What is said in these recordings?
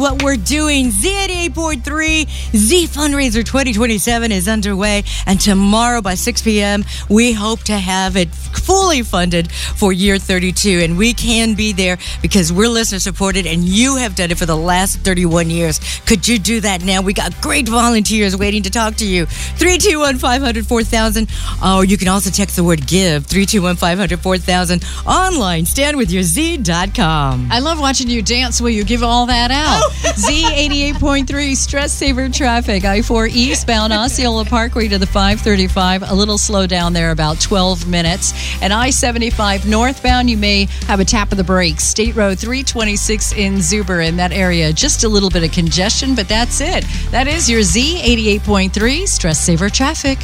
what we're doing. Z88.3 Z Fundraiser 2027 is underway, and tomorrow by 6 p.m. we hope to have it fully funded for year 32, and we can be there because we're listener supported and you have done it for the last 31 years. Could you do that now? We got great volunteers waiting to talk to you. 321-500-4000, or you can also text the word GIVE, 321-500-4000, online, standwithyourz.com. I love watching you dance while you give all that out. Z88.3 Stress Saver Traffic, I-4 eastbound Osceola Parkway to the 535, a little slow down there, about 12 minutes. And I-75 northbound, you may have a tap of the brakes. State Road 326 in Zuber, in that area, just a little bit of congestion, but that's it. That is your Z88.3 Stress Saver Traffic.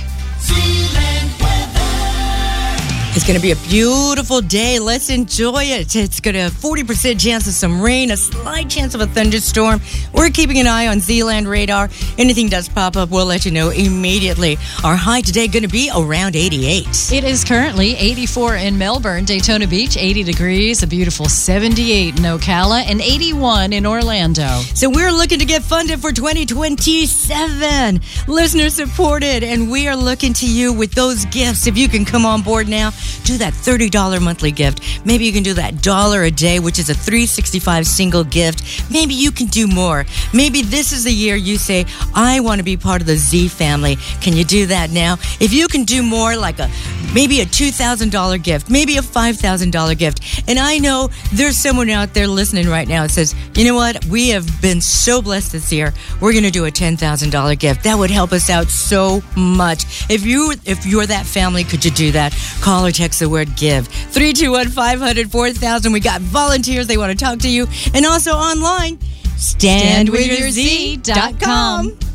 It's going to be a beautiful day. Let's enjoy it. It's going to have 40% chance of some rain, a slight chance of a thunderstorm. We're keeping an eye on Zealand radar. Anything does pop up, we'll let you know immediately. Our high today going to be around 88. It is currently 84 in Melbourne, Daytona Beach, 80 degrees, a beautiful 78 in Ocala, and 81 in Orlando. So we're looking to get funded for 2027. Listener supported, and we are looking to you with those gifts. If you can come on board now, do that $30 monthly gift. Maybe you can do that $1 a day, which is a $365 single gift. Maybe you can do more. Maybe this is the year you say, I want to be part of the Z family. Can you do that now? If you can do more, like maybe a $2,000 gift, maybe a $5,000 gift. And I know there's someone out there listening right now that says, you know what? We have been so blessed this year. We're going to do a $10,000 gift. That would help us out so much. If you're that family, could you do that? Call or text the word GIVE. 321-500-4000. We got volunteers. They want to talk to you. And also online, standwithyourz.com.